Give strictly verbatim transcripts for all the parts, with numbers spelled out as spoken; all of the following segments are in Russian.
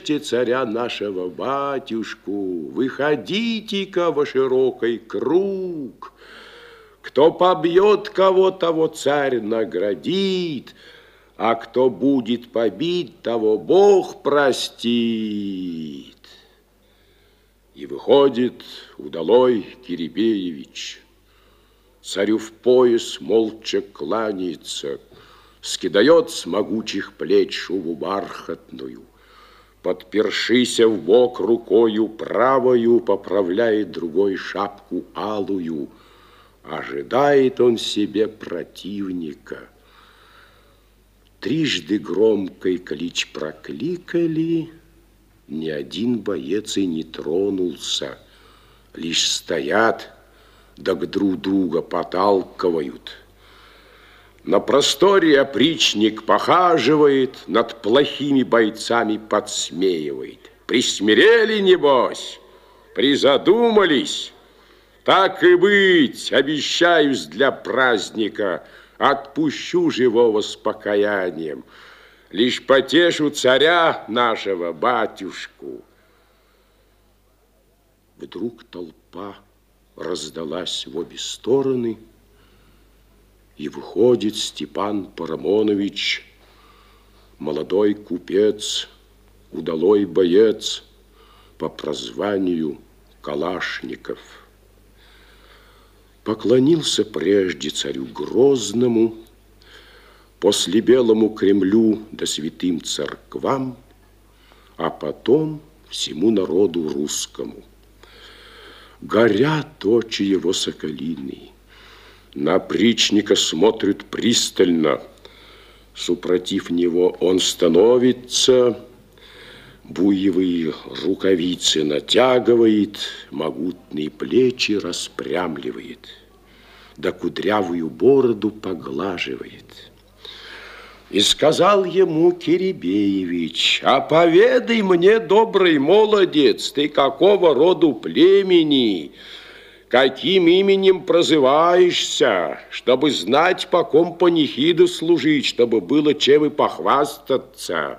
Прежде царя нашего батюшку, выходите-ка во широкий круг. Кто побьет кого, того царь наградит, а кто будет побит, того Бог простит. И выходит удалой Кирибеевич. Царю в пояс молча кланяется, скидает с могучих плеч шубу бархатную, подпершися в бок рукою правою, поправляет другой шапку алую. Ожидает он себе противника. Трижды громкой клич прокликали, ни один боец и не тронулся, лишь стоят, да к друг друга поталкивают. На просторе опричник похаживает, над плохими бойцами подсмеивает. Присмирели, небось, призадумались. Так и быть, обещаюсь для праздника, отпущу живого с покаянием. Лишь потешу царя нашего, батюшку. Вдруг толпа раздалась в обе стороны, и выходит Степан Парамонович, молодой купец, удалой боец по прозванию Калашников. Поклонился прежде царю Грозному, после Белому Кремлю да святым церквам, а потом всему народу русскому. Горят очи его соколиные, на опричника смотрит пристально. Супротив него он становится, буевые рукавицы натягивает, могутные плечи распрямливает, да кудрявую бороду поглаживает. И сказал ему Кирибеевич: а поведай мне, добрый молодец, ты какого роду племени, каким именем прозываешься, чтобы знать, по ком панихиду служить, чтобы было чем и похвастаться.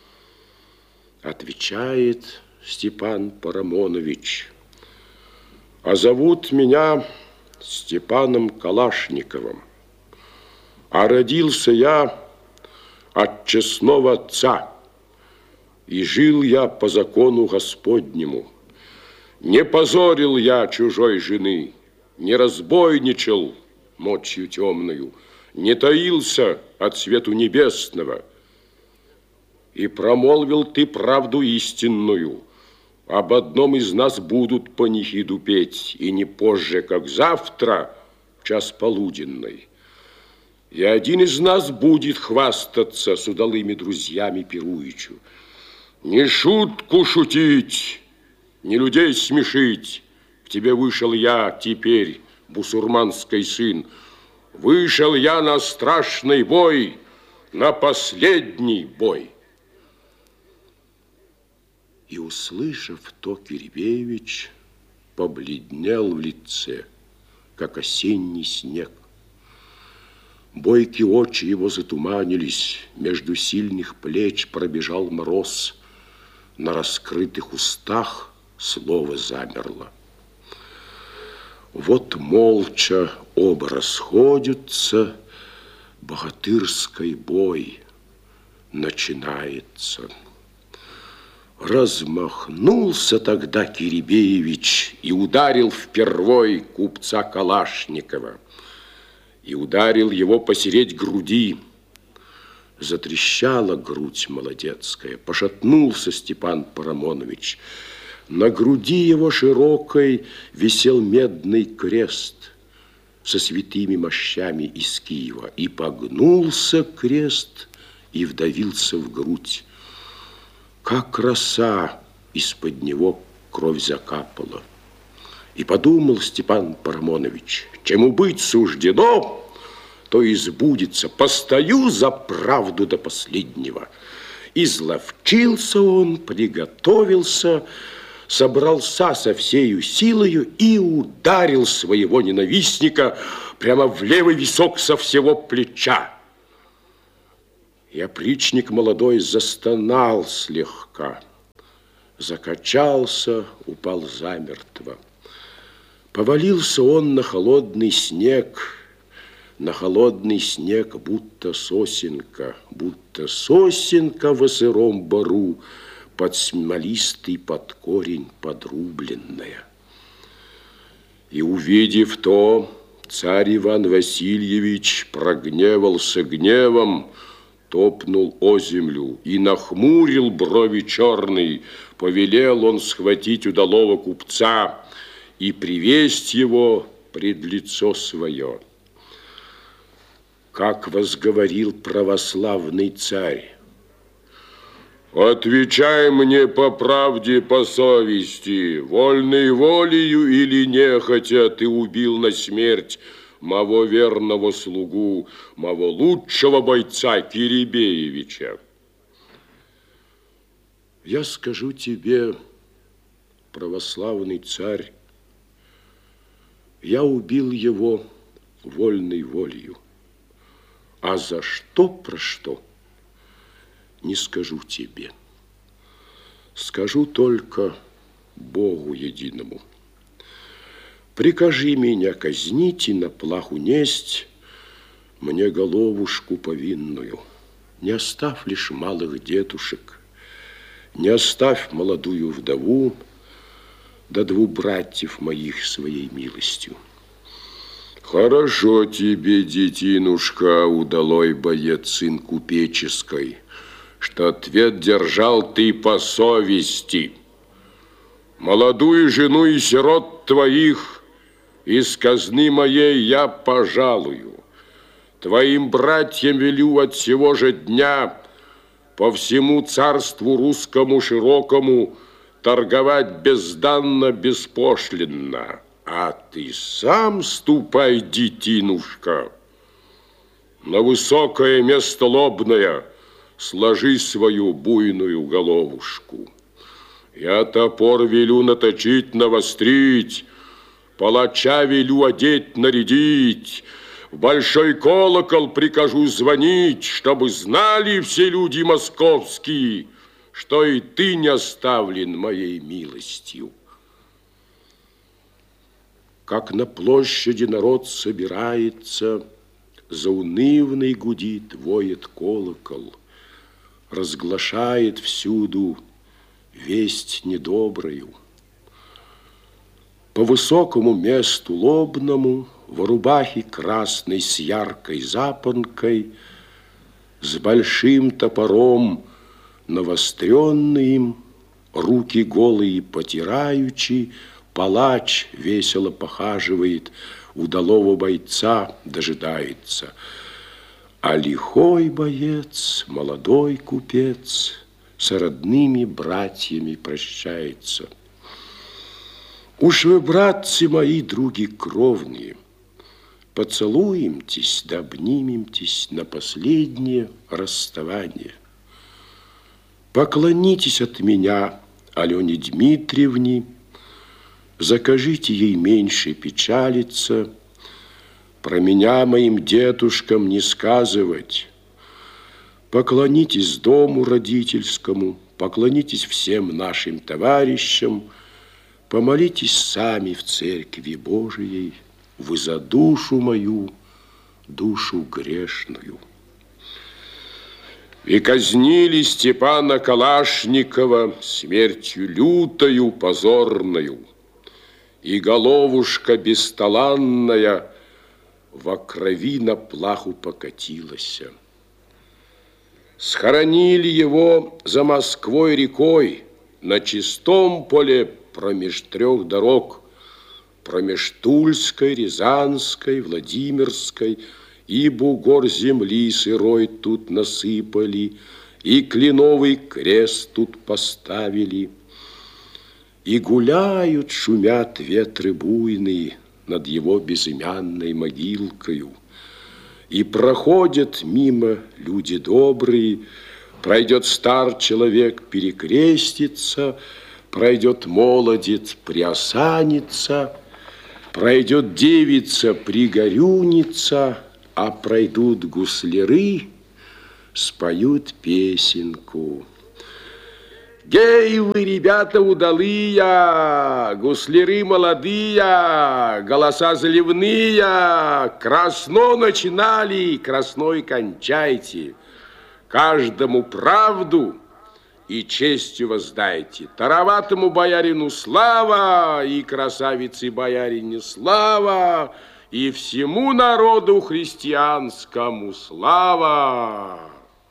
Отвечает Степан Парамонович: а зовут меня Степаном Калашниковым, а родился я от честного отца, и жил я по закону Господнему. Не позорил я чужой жены, не разбойничал ночью темную, не таился от свету небесного. И промолвил ты правду истинную: об одном из нас будут панихиду петь, и не позже, как завтра, в час полуденный. И один из нас будет хвастаться с удалыми друзьями пируючу. Не шутку шутить, не людей смешить. К тебе вышел я теперь, бусурманский сын. Вышел я на страшный бой, на последний бой. И, услышав то, Кирибеевич побледнел в лице, как осенний снег. Бойкие очи его затуманились, между сильных плеч пробежал мороз, на раскрытых устах слово замерло. Вот молча оба расходятся, богатырский бой начинается. Размахнулся тогда Кирибеевич и ударил впервой купца Калашникова. И ударил его посередь груди. Затрещала грудь молодецкая, пошатнулся Степан Парамонович. На груди его широкой висел медный крест со святыми мощами из Киева. И погнулся крест и вдавился в грудь. Как роса из-под него кровь закапала. И подумал Степан Парамонович: чему быть суждено, то и сбудется. Постою за правду до последнего. Изловчился он, приготовился, собрался со всею силою и ударил своего ненавистника прямо в левый висок со всего плеча. И опричник молодой застонал слегка. закачался, упал замертво. Повалился он на холодный снег, на холодный снег, будто сосенка, будто сосенка во сыром бору, под смолистый под корень подрубленная. И, увидев то, царь Иван Васильевич прогневался гневом, топнул о землю и нахмурил брови черные. Повелел он схватить удалого купца и привесть его пред лицо свое. Как возговорил православный царь: «Отвечай мне по правде, по совести, вольной волею или нехотя ты убил на смерть моего верного слугу, моего лучшего бойца Киребеевича?» Я скажу тебе, православный царь, я убил его вольной волею. А за что, про что, не скажу тебе. Скажу только Богу единому. Прикажи меня казнить и на плаху несть мне головушку повинную. Не оставь лишь малых детушек, не оставь молодую вдову, да двух братьев моих своей милостью. Хорошо тебе, детинушка, удалой боец, сын купеческой, что ответ держал ты по совести. Молодую жену и сирот твоих из казны моей я пожалую. Твоим братьям велю от сего же дня по всему царству русскому широкому торговать безданно, беспошлинно. А ты сам ступай, детинушка, на высокое место лобное, сложи свою буйную головушку. Я топор велю наточить, навострить, палача велю одеть, нарядить, в большой колокол прикажу звонить, чтобы знали все люди московские, что и ты не оставлен моей милостью. Как на площади народ собирается, заунывный гудит, воет колокол, разглашает всюду весть недобрую. По высокому месту лобному, в рубахе красной с яркой запонкой, с большим топором навостренным, руки голые потираючи, палач весело похаживает, удалого бойца дожидается. А лихой боец, молодой купец, с родными братьями прощается. Уж вы, братцы мои, други кровные, поцелуемтесь да обнимемтесь на последнее расставание. Поклонитесь от меня Алене Дмитриевне, закажите ей меньше печалиться, про меня моим дедушкам не сказывать. Поклонитесь дому родительскому, поклонитесь всем нашим товарищам, помолитесь сами в церкви Божией, вы за душу мою, душу грешную. И казнили Степана Калашникова смертью лютою, позорною, и головушка бесталанная во крови на плаху покатилась. Схоронили его за Москвой рекой, на чистом поле промеж трех дорог, промеж Тульской, Рязанской, Владимирской, и бугор земли сырой тут насыпали, и кленовый крест тут поставили. И гуляют, шумят ветры буйные над его безымянной могилкою. И проходят мимо люди добрые, пройдет стар человек, перекрестится, пройдет молодец, приосанится, пройдет девица, пригорюнится, а пройдут гусляры, споют песенку. Гей вы, ребята удалые, гусляры молодые, голоса заливные, красно начинали, красной кончайте. Каждому правду и честью воздайте. Тароватому боярину слава, и красавице боярине слава, и всему народу христианскому слава.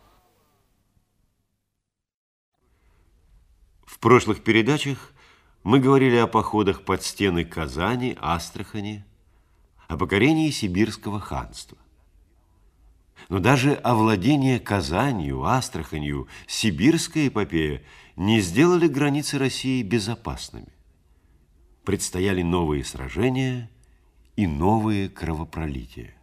В прошлых передачах мы говорили о походах под стены Казани, Астрахани, о покорении Сибирского ханства. Но даже овладение Казанью, Астраханью, сибирская эпопея не сделали границы России безопасными. Предстояли новые сражения и новые кровопролития.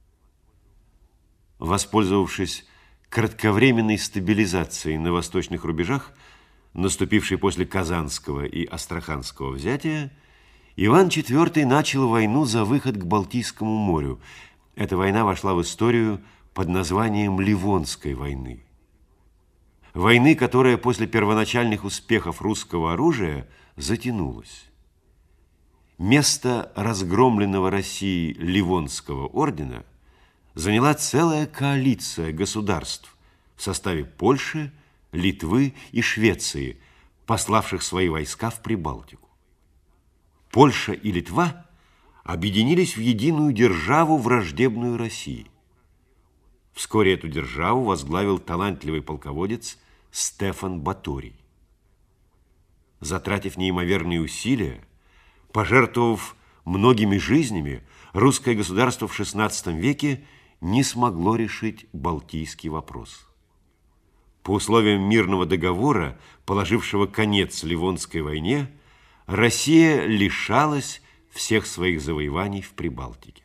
Воспользовавшись кратковременной стабилизацией на восточных рубежах, наступившей после Казанского и Астраханского взятия, Иван четвёртый начал войну за выход к Балтийскому морю. Эта война вошла в историю под названием Ливонской войны. Войны, которая после первоначальных успехов русского оружия затянулась. Место разгромленного Россией Ливонского ордена заняла целая коалиция государств в составе Польши, Литвы и Швеции, пославших свои войска в Прибалтику. Польша и Литва объединились в единую державу, враждебную России. Вскоре эту державу возглавил талантливый полководец Стефан Баторий. Затратив неимоверные усилия, пожертвовав многими жизнями, русское государство в шестнадцатом веке не смогло решить Балтийский вопрос. По условиям мирного договора, положившего конец Ливонской войне, Россия лишалась всех своих завоеваний в Прибалтике.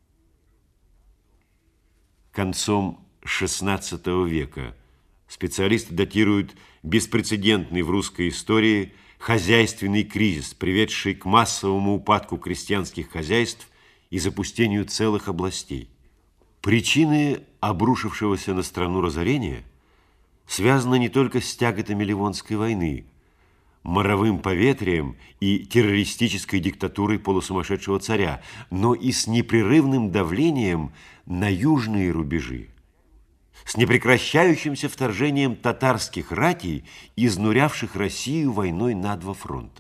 Концом шестнадцатого века специалисты датируют беспрецедентный в русской истории хозяйственный кризис, приведший к массовому упадку крестьянских хозяйств и запустению целых областей. Причины обрушившегося на страну разорения связаны не только с тяготами Ливонской войны, моровым поветрием и террористической диктатурой полусумасшедшего царя, но и с непрерывным давлением на южные рубежи, с непрекращающимся вторжением татарских ратей, изнурявших Россию войной на два фронта.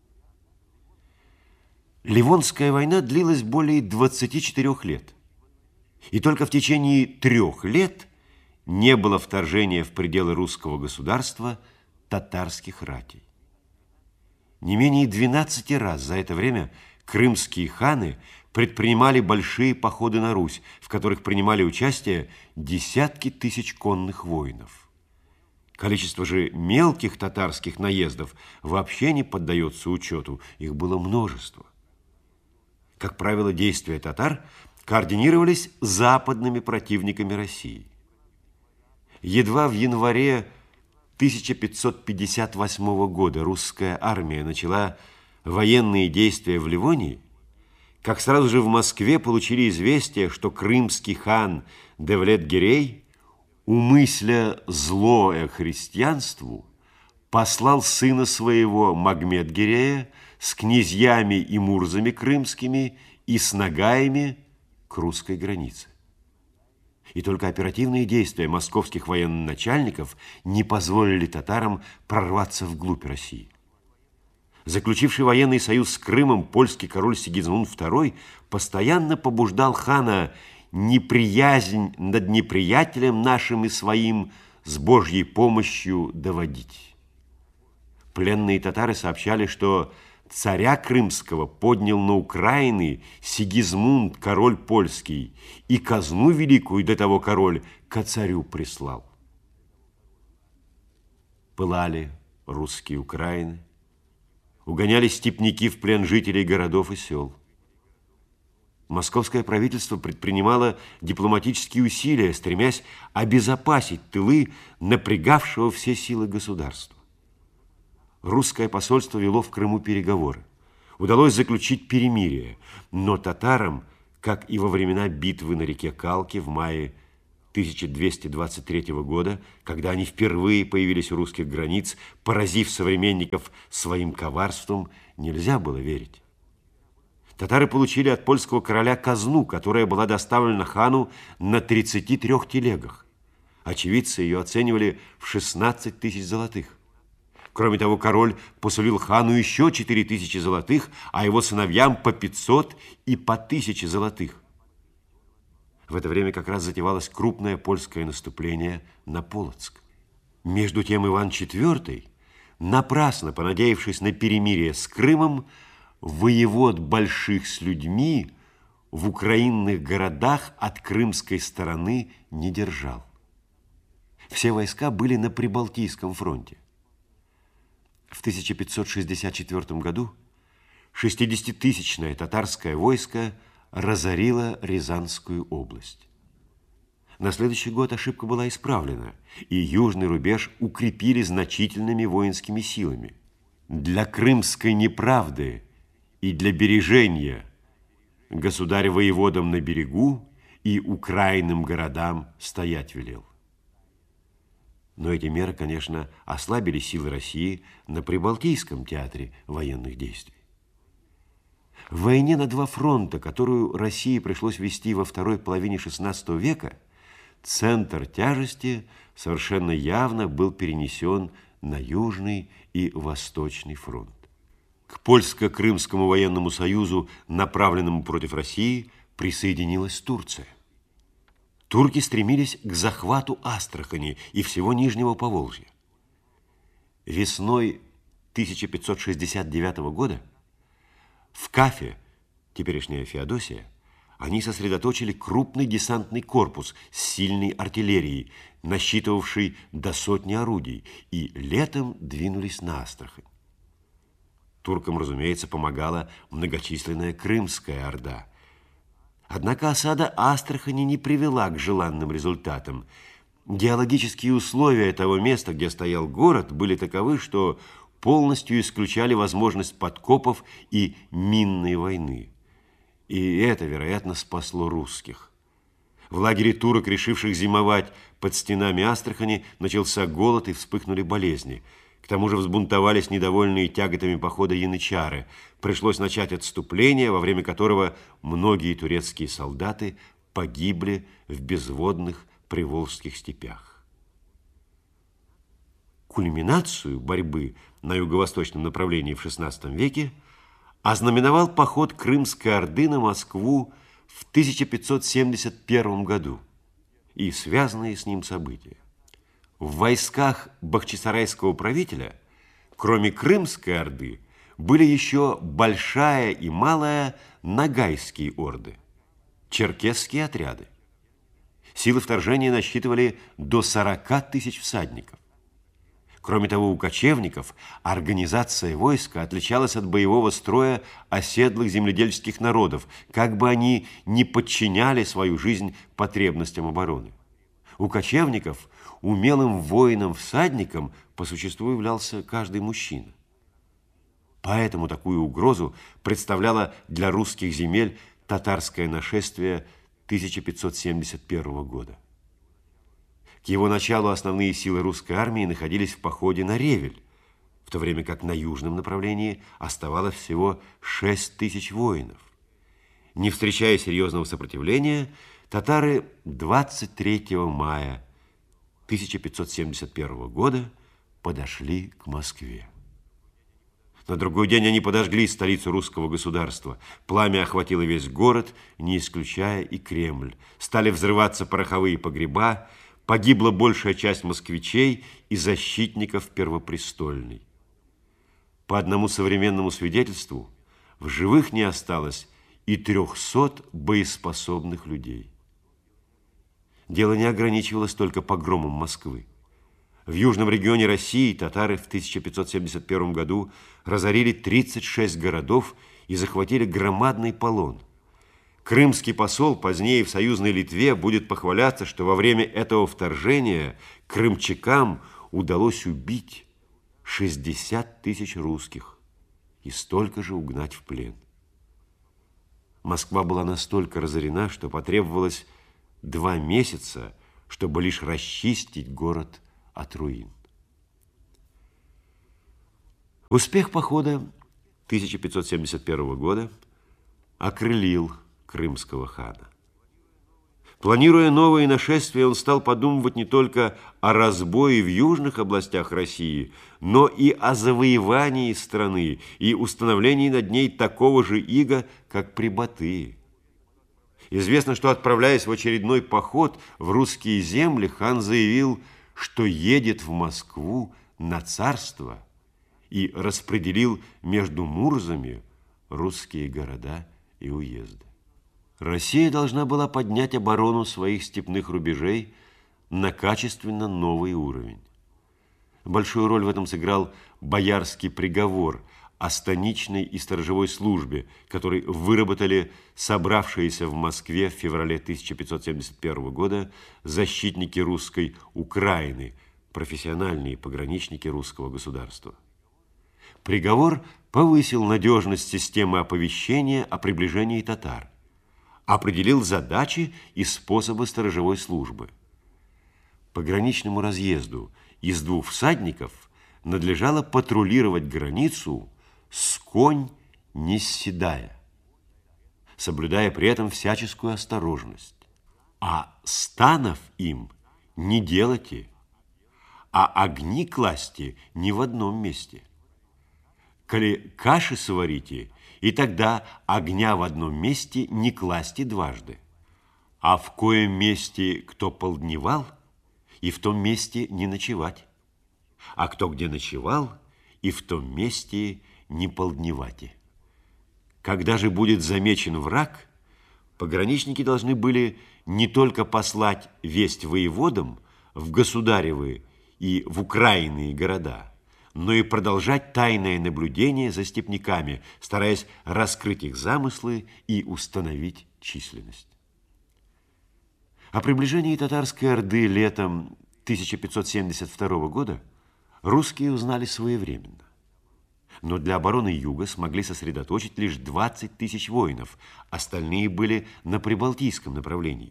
Ливонская война длилась более двадцати четырёх лет, и только в течение трех лет не было вторжения в пределы русского государства татарских ратей. Не менее двенадцати раз за это время крымские ханы предпринимали большие походы на Русь, в которых принимали участие десятки тысяч конных воинов. Количество же мелких татарских наездов вообще не поддается учету, их было множество. Как правило, действия татар координировались западными противниками России. Едва в январе тысяча пятьсот пятьдесят восьмого года русская армия начала военные действия в Ливонии, как сразу же в Москве получили известие, что крымский хан Девлет-Гирей, умысля злое христианству, послал сына своего Магмед-Гирея с князьями и мурзами крымскими и с нагаями к русской границе. И только оперативные действия московских военачальников не позволили татарам прорваться вглубь России. Заключивший военный союз с Крымом польский король Сигизмунд второй постоянно побуждал хана неприязнь над неприятелем нашим и своим с Божьей помощью доводить. Пленные татары сообщали, что царя крымского поднял на Украины Сигизмунд, король польский, и казну великую до того король ко царю прислал. Пылали русские Украины, угоняли степняки в плен жителей городов и сел. Московское правительство предпринимало дипломатические усилия, стремясь обезопасить тылы напрягавшего все силы государства. Русское посольство вело в Крыму переговоры. Удалось заключить перемирие, но татарам, как и во времена битвы на реке Калки в мае тысяча двести двадцать третьего года, когда они впервые появились у русских границ, поразив современников своим коварством, нельзя было верить. Татары получили от польского короля казну, которая была доставлена хану на тридцати трёх телегах. Очевидцы ее оценивали в шестнадцать тысяч золотых. Кроме того, король посулил хану еще четыре тысячи золотых, а его сыновьям по пятьсот и по тысяче золотых. В это время как раз затевалось крупное польское наступление на Полоцк. Между тем Иван четвёртый, напрасно понадеявшись на перемирие с Крымом, воевод больших с людьми в украинных городах от крымской стороны не держал. Все войска были на Прибалтийском фронте. В тысяча пятьсот шестьдесят четвёртом году шестидесятитысячное татарское войско разорило Рязанскую область. На следующий год ошибка была исправлена, и южный рубеж укрепили значительными воинскими силами. Для крымской неправды и для бережения государь воеводам на берегу и украинным городам стоять велел. Но эти меры, конечно, ослабили силы России на Прибалтийском театре военных действий. В войне на два фронта, которую России пришлось вести во второй половине шестнадцатого века, центр тяжести совершенно явно был перенесен на Южный и Восточный фронт. К Польско-Крымскому военному союзу, направленному против России, присоединилась Турция. Турки стремились к захвату Астрахани и всего Нижнего Поволжья. Весной тысяча пятьсот шестьдесят девятого года в Кафе, теперешняя Феодосия, они сосредоточили крупный десантный корпус с сильной артиллерией, насчитывавший до сотни орудий, и летом двинулись на Астрахань. Туркам, разумеется, помогала многочисленная Крымская орда. Однако осада Астрахани не привела к желанным результатам. Геологические условия того места, где стоял город, были таковы, что полностью исключали возможность подкопов и минной войны. И это, вероятно, спасло русских. В лагере турок, решивших зимовать под стенами Астрахани, начался голод и вспыхнули болезни. К тому же взбунтовались недовольные тяготами похода янычары. Пришлось начать отступление, во время которого многие турецкие солдаты погибли в безводных приволжских степях. Кульминацию борьбы на юго-восточном направлении в шестнадцатом веке ознаменовал поход Крымской Орды на Москву в тысяча пятьсот семьдесят первом году и связанные с ним события. В войсках бахчисарайского правителя, кроме Крымской Орды, были еще Большая и Малая Ногайские орды, черкесские отряды. Силы вторжения насчитывали до сорока тысяч всадников. Кроме того, у кочевников организация войска отличалась от боевого строя оседлых земледельческих народов, как бы они ни подчиняли свою жизнь потребностям обороны. У кочевников умелым воином-всадником по существу являлся каждый мужчина. Поэтому такую угрозу представляло для русских земель татарское нашествие тысяча пятьсот семьдесят первого года. К его началу основные силы русской армии находились в походе на Ревель, в то время как на южном направлении оставалось всего шесть тысяч воинов. Не встречая серьезного сопротивления, татары двадцать третьего мая тысяча пятьсот семьдесят первого года подошли к Москве. На другой день они подожгли столицу русского государства. Пламя охватило весь город, не исключая и Кремль. Стали взрываться пороховые погреба, погибла большая часть москвичей и защитников Первопрестольной. По одному современному свидетельству, в живых не осталось и трехсот боеспособных людей. Дело не ограничивалось только погромом Москвы. В южном регионе России татары в тысяча пятьсот семьдесят первом году разорили тридцать шесть городов и захватили громадный полон. Крымский посол позднее в союзной Литве будет похваляться, что во время этого вторжения крымчакам удалось убить шестьдесят тысяч русских и столько же угнать в плен. Москва была настолько разорена, что потребовалось два месяца, чтобы лишь расчистить город от руин. Успех похода тысяча пятьсот семьдесят первого года окрылил крымского хана. Планируя новые нашествия, он стал подумывать не только о разбое в южных областях России, но и о завоевании страны и установлении над ней такого же ига, как при Батыя. Известно, что, отправляясь в очередной поход в русские земли, хан заявил, что едет в Москву на царство и распределил между мурзами русские города и уезды. Россия должна была поднять оборону своих степных рубежей на качественно новый уровень. Большую роль в этом сыграл боярский приговор о станичной и сторожевой службе, который выработали собравшиеся в Москве в феврале тысяча пятьсот семьдесят первого года защитники русской Украины, профессиональные пограничники русского государства. Приговор повысил надежность системы оповещения о приближении татар, определил задачи и способы сторожевой службы. Пограничному разъезду из двух всадников надлежало патрулировать границу с конь не сседая, соблюдая при этом всяческую осторожность. А станов им не делайте, а огни класти не в одном месте. Коли каши сварите, и тогда огня в одном месте не класти дважды. А в коем месте кто полдневал, и в том месте не ночевать. А кто где ночевал, и в том месте не полдневати. Когда же будет замечен враг, пограничники должны были не только послать весть воеводам в государевы и в украинные города, но и продолжать тайное наблюдение за степняками, стараясь раскрыть их замыслы и установить численность. О приближении татарской орды летом тысяча пятьсот семьдесят второго года русские узнали своевременно. Но для обороны юга смогли сосредоточить лишь двадцать тысяч воинов, остальные были на прибалтийском направлении.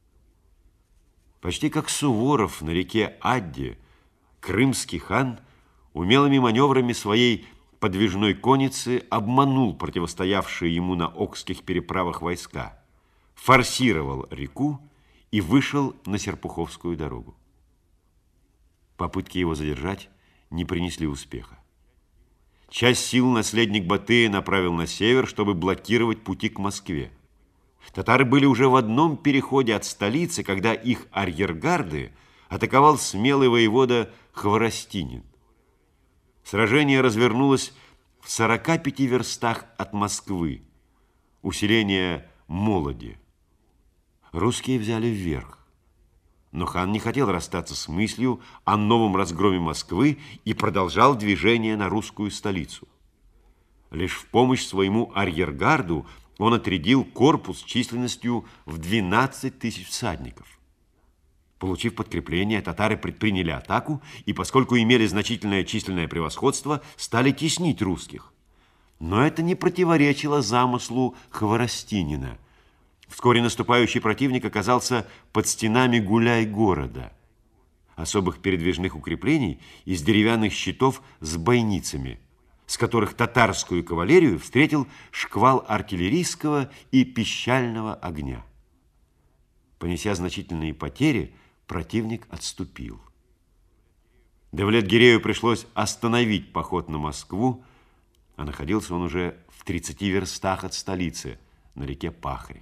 Почти как Суворов на реке Адде, крымский хан умелыми маневрами своей подвижной конницы обманул противостоявшие ему на окских переправах войска, форсировал реку и вышел на Серпуховскую дорогу. Попытки его задержать не принесли успеха. Часть сил наследник Батыя направил на север, чтобы блокировать пути к Москве. Татары были уже в одном переходе от столицы, когда их арьергарды атаковал смелый воевода Хворостинин. Сражение развернулось в сорока пяти верстах от Москвы, усиление Молоди. Русские взяли вверх. Но хан не хотел расстаться с мыслью о новом разгроме Москвы и продолжал движение на русскую столицу. Лишь в помощь своему арьергарду он отрядил корпус численностью в двенадцать тысяч всадников. Получив подкрепление, татары предприняли атаку и, поскольку имели значительное численное превосходство, стали теснить русских. Но это не противоречило замыслу Хворостинина. Вскоре наступающий противник оказался под стенами Гуляй-города, особых передвижных укреплений из деревянных щитов с бойницами, с которых татарскую кавалерию встретил шквал артиллерийского и пищального огня. Понеся значительные потери, противник отступил. Давлет-Гирею пришлось остановить поход на Москву, а находился он уже в тридцати верстах от столицы, на реке Пахре.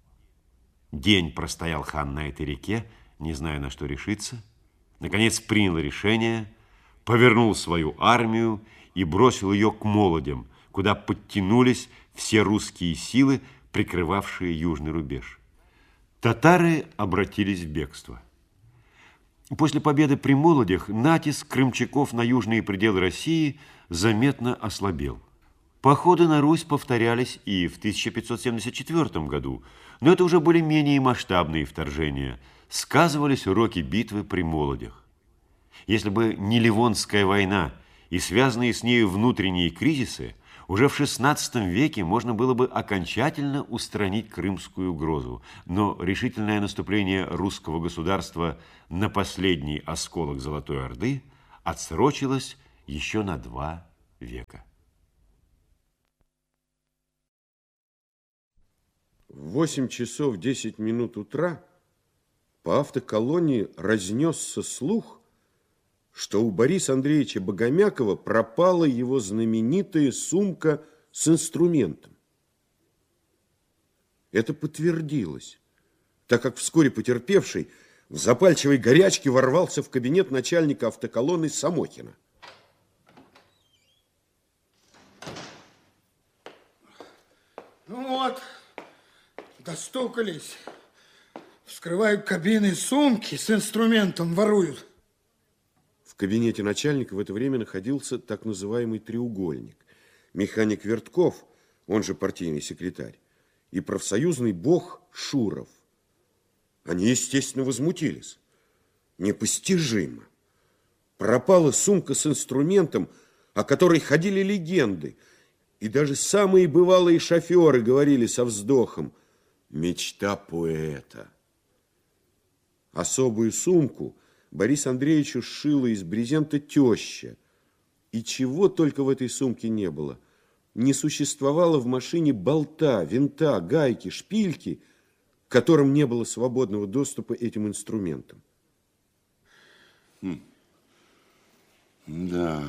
День простоял хан на этой реке, не зная, на что решиться. Наконец принял решение, повернул свою армию и бросил ее к Молодям, куда подтянулись все русские силы, прикрывавшие южный рубеж. Татары обратились в бегство. После победы при Молодях натиск крымчаков на южные пределы России заметно ослабел. Походы на Русь повторялись и в тысяча пятьсот семьдесят четвёртом году, но это уже были менее масштабные вторжения. Сказывались уроки битвы при Молодях. Если бы не Ливонская война и связанные с нею внутренние кризисы, Уже в шестнадцатом веке можно было бы окончательно устранить крымскую угрозу, но решительное наступление русского государства на последний осколок Золотой Орды отсрочилось еще на два века. В восемь часов десять минут утра по автоколонии разнесся слух, что у Бориса Андреевича Богомякова пропала его знаменитая сумка с инструментом. Это подтвердилось, так как вскоре потерпевший в запальчивой горячке ворвался в кабинет начальника автоколонны Самохина. Ну вот, достукались. Вскрывают кабины, сумки с инструментом воруют. В кабинете начальника в это время находился так называемый треугольник. Механик Вертков, он же партийный секретарь, и профсоюзный бог Шуров. Они, естественно, возмутились. Непостижимо. Пропала сумка с инструментом, о которой ходили легенды. И даже самые бывалые шоферы говорили со вздохом: мечта поэта. Особую сумку Борису Андреевичу сшила из брезента теща. И чего только в этой сумке не было. Не существовало в машине болта, винта, гайки, шпильки, к которым не было свободного доступа этим инструментам. Хм. Да.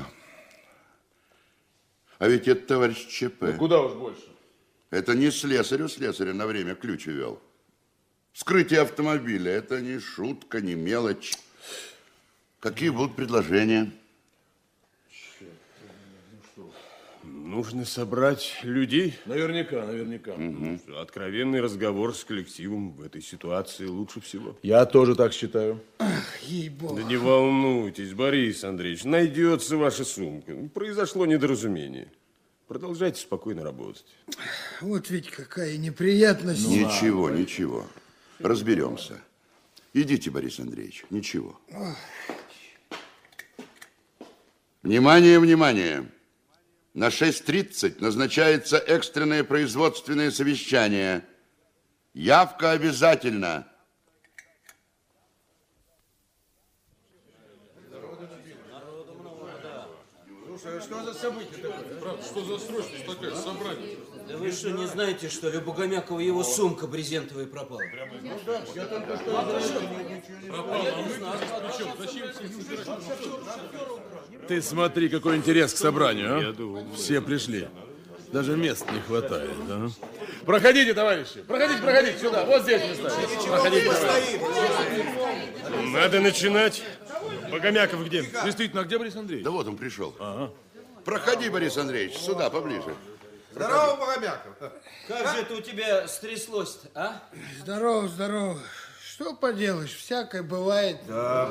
А ведь это товарищ ЧП. Ну, куда уж больше. Это не слесарю слесаря на время ключ увел. Вскрытие автомобиля – это не шутка, не мелочь. Какие будут предложения? Нужно собрать людей. Наверняка, наверняка. Угу. Откровенный разговор с коллективом в этой ситуации лучше всего. Я тоже так считаю. Ах, ей-богу. Да не волнуйтесь, Борис Андреевич, найдется ваша сумка. Произошло недоразумение. Продолжайте спокойно работать. Вот ведь какая неприятность. Ну, ничего, ладно. Ничего. Разберемся. Идите, Борис Андреевич, ничего. Ох. Внимание, внимание. На шесть тридцать назначается экстренное производственное совещание. Явка обязательно. Слушай, а что за событие такое? Правда, что за срочность такая, собрание? Да вы что, не знаете, что ли, у Богомякова его сумка брезентовая пропала? Ну да, я только что пропала, а мы причем? Зачем? Ты смотри, какой интерес к собранию, а? Все пришли. Даже мест не хватает, да? Проходите, товарищи, проходите, проходите сюда, вот здесь места. Проходите, надо начинать. Богомяков где? Действительно, а где Борис Андреевич? Да вот он пришел. Ага. Проходи, Борис Андреевич, сюда, поближе. Здорово, Богомяков. Как же это у тебя стряслось-то, а? Здорово, здорово. Что поделаешь, всякое бывает. Да.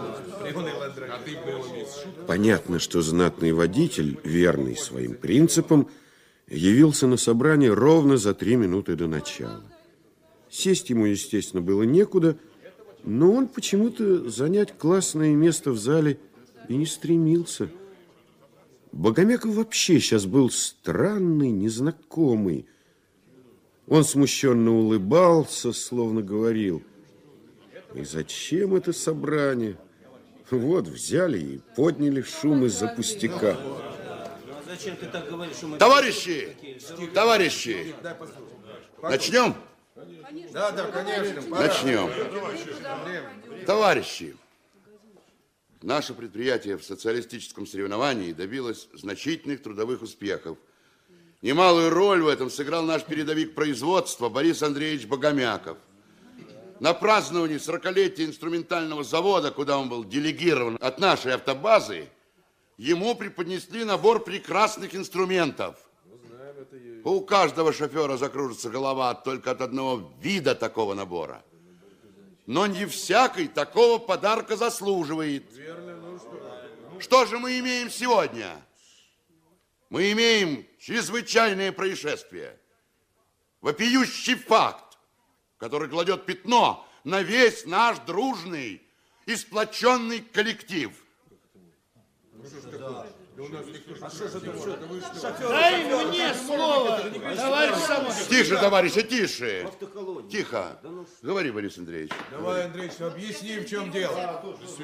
Понятно, что знатный водитель, верный своим принципам, явился на собрание ровно за три минуты до начала. Сесть ему, естественно, было некуда, но он почему-то занять классное место в зале и не стремился. Богомяков вообще сейчас был странный, незнакомый. Он смущенно улыбался, словно говорил: и зачем это собрание? Вот взяли и подняли шум из-за пустяка. Зачем ты так говоришь? Мы... Товарищи, товарищи, начнем? Да, да, конечно. Начнем. Товарищи, наше предприятие в социалистическом соревновании добилось значительных трудовых успехов. Немалую роль в этом сыграл наш передовик производства Борис Андреевич Богомяков. На праздновании сорокалетия инструментального завода, куда он был делегирован от нашей автобазы, ему преподнесли набор прекрасных инструментов. У каждого шофера закружится голова только от одного вида такого набора. Но не всякий такого подарка заслуживает. Что же мы имеем сегодня? Мы имеем чрезвычайное происшествие. Вопиющий факт, который кладет пятно на весь наш дружный и сплоченный коллектив. Дай мне слово, товарищ Самохин. Тише, товарищи, тише. Тихо. Говори, Борис Андреевич. Давай, Андреевич, объясни, в чем дело.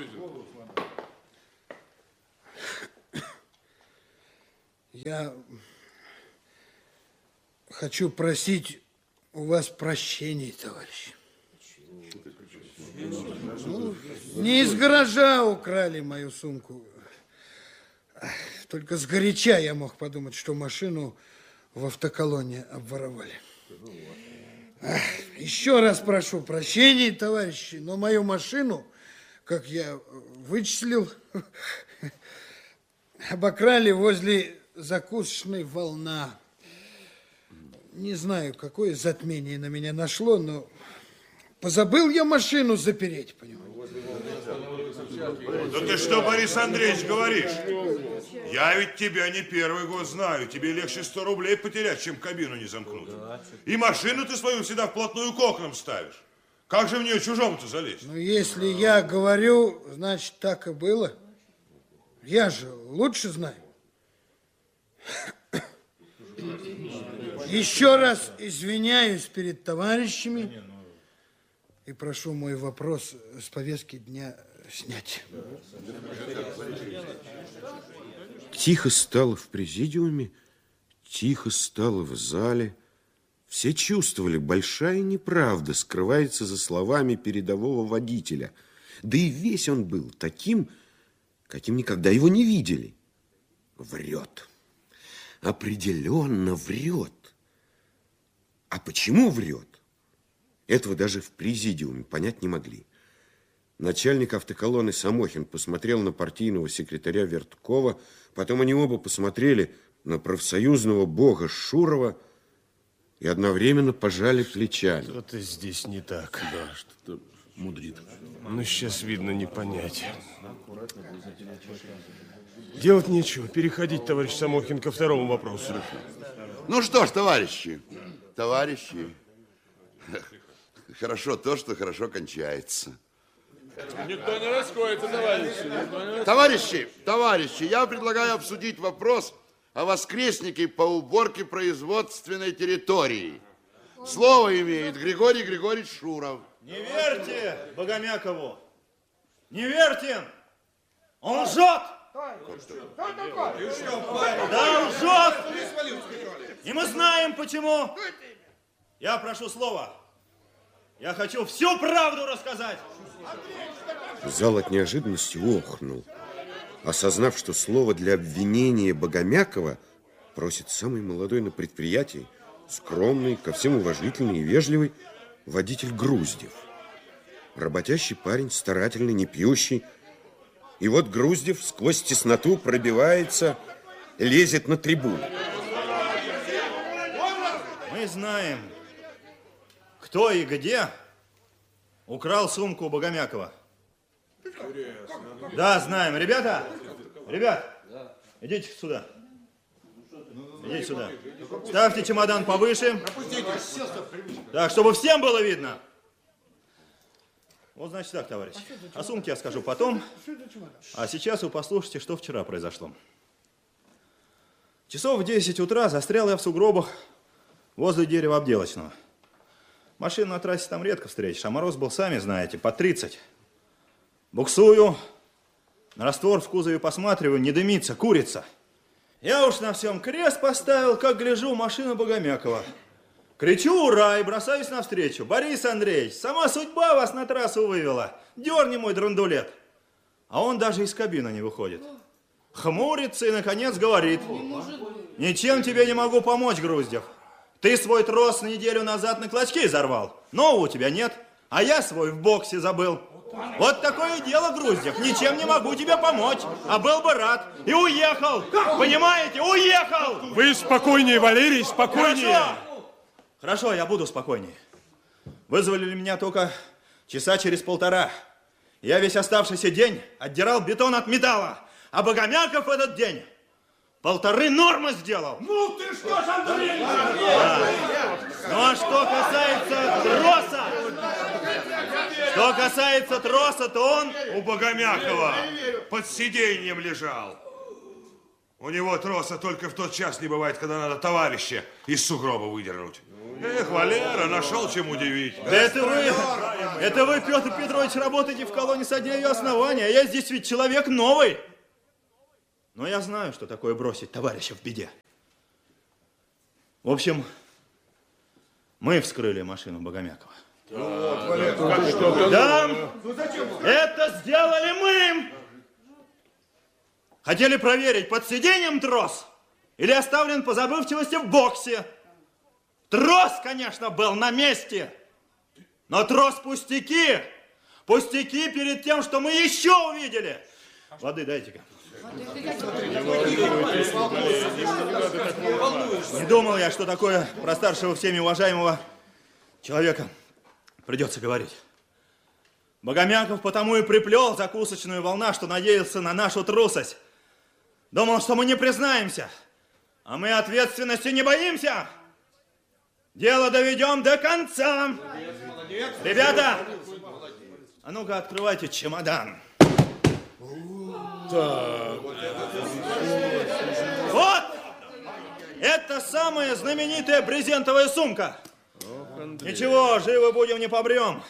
Я хочу просить у вас прощения, товарищи. Ну, не из гаража украли мою сумку. Только сгоряча я мог подумать, что машину в автоколонне обворовали. Еще раз прошу прощения, товарищи, но мою машину, как я вычислил, обокрали возле закусочной «Волна». Не знаю, какое затмение на меня нашло, но позабыл я машину запереть, понимаете. Да ты что, Борис Андреевич, говоришь? Я ведь тебя не первый год знаю. Тебе легче сто рублей потерять, чем кабину не замкнуть. И машину ты свою всегда вплотную к окнам ставишь. Как же в нее чужому-то залезть? Ну, если я говорю, значит, так и было. Я же лучше знаю. Еще раз извиняюсь перед товарищами и прошу мой вопрос с повестки дня снять. Тихо стало в президиуме, тихо стало в зале. Все чувствовали, большая неправда скрывается за словами передового водителя. Да и весь он был таким, каким никогда его не видели. Врет. Определенно врет. А почему врет? Этого даже в президиуме понять не могли. Начальник автоколонны Самохин посмотрел на партийного секретаря Верткова, потом они оба посмотрели на профсоюзного бога Шурова и одновременно пожали плечами. Что-то здесь не так. Да, что-то мудрит. Ну, сейчас видно, не понять. Делать нечего. Переходить, товарищ Самохин, ко второму вопросу. Ну что ж, товарищи, товарищи, хорошо то, что хорошо кончается. Никто не расходится, товарищи. Товарищи, товарищи, я предлагаю обсудить вопрос о воскреснике по уборке производственной территории. Слово имеет Григорий Григорьевич Шуров. Не верьте Богомякову! Не верьте! Он лжет! Да, лжет! И мы знаем, почему. Я прошу слова. Я хочу всю правду рассказать. Зал от неожиданности охнул, осознав, что слово для обвинения Богомякова просит самый молодой на предприятии, скромный, ко всем уважительный и вежливый водитель Груздев. Работящий парень, старательный, не пьющий. И вот Груздев сквозь тесноту пробивается, лезет на трибуну. Мы знаем, кто и где украл сумку у Богомякова. Да, знаем. Ребята, ребят, идите сюда. Идите сюда. Ставьте чемодан повыше. Так, чтобы всем было видно. Вот, значит так, товарищ. О сумке я скажу потом. А сейчас вы послушайте, что вчера произошло. Часов в десять утра застрял я в сугробах возле дерева обделочного. Машин на трассе там редко встретишь, а мороз был, сами знаете, по тридцать. Буксую, на раствор в кузове посматриваю, не дымится, курица. Я уж на всем крест поставил, как гляжу, машина Богомякова. Кричу «Ура!» и бросаюсь навстречу. Борис Андреевич, сама судьба вас на трассу вывела. Дерни мой драндулет. А он даже из кабины не выходит. Хмурится и, наконец, говорит: ничем тебе не могу помочь, Груздев. Ты свой трос неделю назад на клочки изорвал. Нового у тебя нет, а я свой в боксе забыл. Вот такое дело, Груздев. Ничем не могу тебе помочь, а был бы рад. И уехал. Понимаете? Уехал. Вы спокойнее, Валерий, спокойнее. Хорошо. Хорошо, я буду спокойнее. Вызвали меня только часа через полтора. Я весь оставшийся день отдирал бетон от металла. А Богомяков в этот день полторы нормы сделал. Ну ты что ж, Андрей! Да. Ну а что касается троса, что касается троса, то он У Богомякова под сиденьем лежал. У него троса только в тот час не бывает, когда надо товарища из сугроба выдернуть. Эх, Валера, нашел чем удивить. Да это вы, это вы, Петр Петрович, работаете в колонии со дня ее основания, а я здесь ведь человек новый. Но я знаю, что такое бросить товарища в беде. В общем, мы вскрыли машину Богомякова. Да, это сделали мы. Хотели проверить, под сиденьем трос или оставлен по забывчивости в боксе. Трос, конечно, был на месте, но трос пустяки. Пустяки перед тем, что мы еще увидели. Воды дайте-ка. Не думал я, что такое про старшего всеми уважаемого человека придется говорить. Богомяков потому и приплел закусочную волна, что надеялся на нашу трусость. Думал, что мы не признаемся, а мы ответственности не боимся. Дело доведем до конца. Молодец. Ребята, а ну-ка открывайте чемодан. Так. Вот! Это самая знаменитая брезентовая сумка. Ничего, живы будем, не побрем.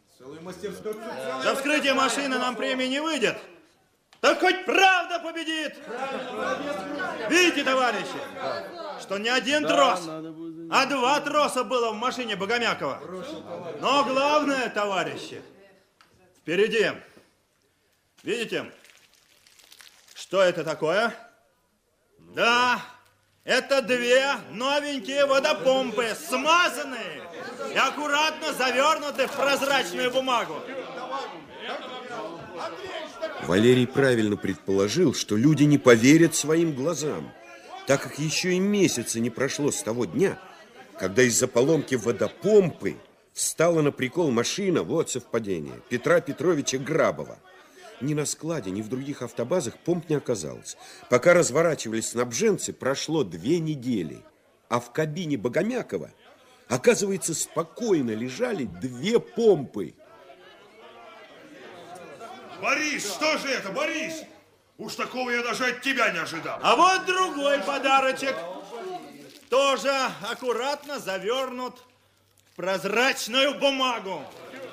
До вскрытия машины нам премии не выйдет. Так хоть правда победит. Видите, товарищи, что не один трос, а два троса было в машине Богомякова. Но главное, товарищи, впереди. Видите, что это такое? Да, это две новенькие водопомпы, смазанные и аккуратно завернуты в прозрачную бумагу. Валерий правильно предположил, что люди не поверят своим глазам, так как еще и месяца не прошло с того дня, когда из-за поломки водопомпы встала на прикол машина, вот совпадение, Петра Петровича Грабова. Ни на складе, ни в других автобазах помп не оказалось. Пока разворачивались снабженцы, прошло две недели, а в кабине Богомякова, оказывается, спокойно лежали две помпы. Борис, что же это, Борис? Уж такого я даже от тебя не ожидал. А вот другой подарочек. Тоже аккуратно завернут в прозрачную бумагу.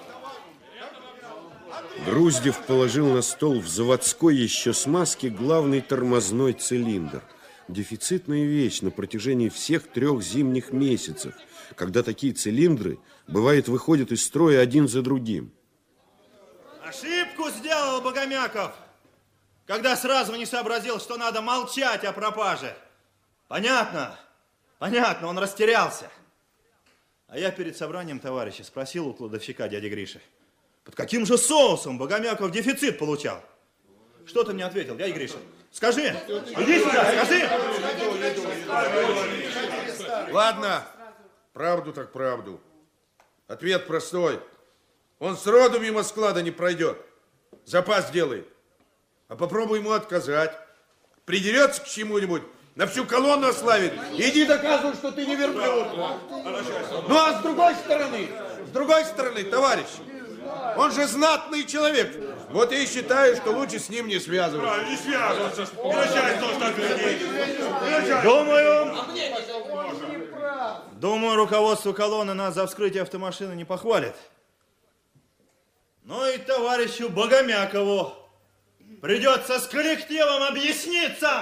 Груздев положил на стол в заводской еще смазке главный тормозной цилиндр. Дефицитная вещь на протяжении всех трех зимних месяцев, когда такие цилиндры, бывает, выходят из строя один за другим. Ошибку сделал Богомяков, когда сразу не сообразил, что надо молчать о пропаже. Понятно, понятно, он растерялся. А я перед собранием товарища спросил у кладовщика дяди Гриши, под каким же соусом Богомяков дефицит получал? Что ты мне ответил, дядя Гриша? Скажи, иди сюда, скажи. Ладно, правду так правду. Ответ простой. Он сроду мимо склада не пройдет. Запас делает. А попробуй ему отказать. Придерется к чему-нибудь, на всю колонну ославит. Иди доказывай, что ты не верблюд. Ну а с другой стороны, с другой стороны, товарищ, он же знатный человек. Вот я и считаю, что лучше с ним не связываться. Правильно, не связываться. И начальство так людей. Думаю, думаю, руководство колонны нас за вскрытие автомашины не похвалит. Ну и товарищу Богомякову придется с коллективом объясниться.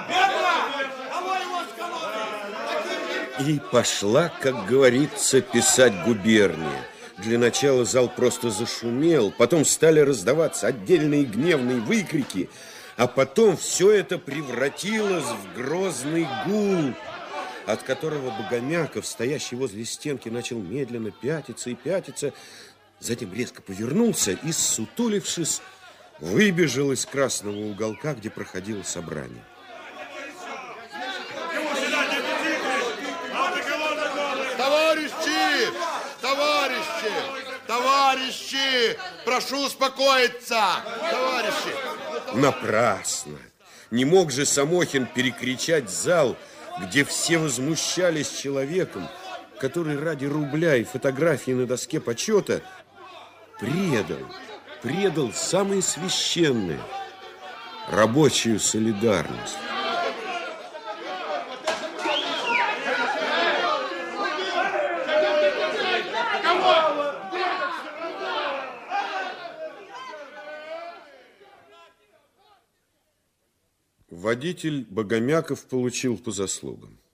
И пошла, как говорится, писать губерния. Для начала зал просто зашумел, потом стали раздаваться отдельные гневные выкрики, а потом все это превратилось в грозный гул, от которого Богомяков, стоящий возле стенки, начал медленно пятиться и пятиться, затем резко повернулся и, ссутулившись, выбежал из красного уголка, где проходило собрание. Товарищи! Товарищи! Товарищи! Прошу успокоиться! Товарищи! Напрасно! Не мог же Самохин перекричать зал, где все возмущались человеком, который ради рубля и фотографии на доске почета предал, предал самое священное – рабочую солидарность. водитель Богомяков получил по заслугам.